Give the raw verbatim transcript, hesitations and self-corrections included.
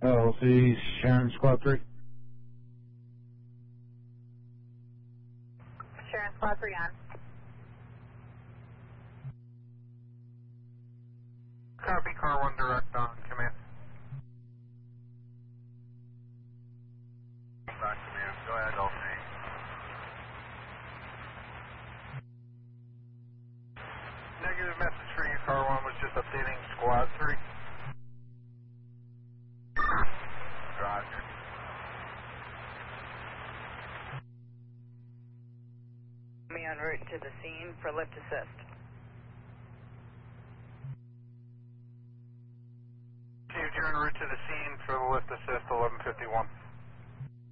L C, Sharon, Squad three. Sharon, Squad three on. Copy, car one direct on command. Back command, go ahead, L C. Negative message for you, car one was just updating squad three. Roger. Me en route to the scene for lift assist. You're en route to the scene for the lift assist eleven fifty-one.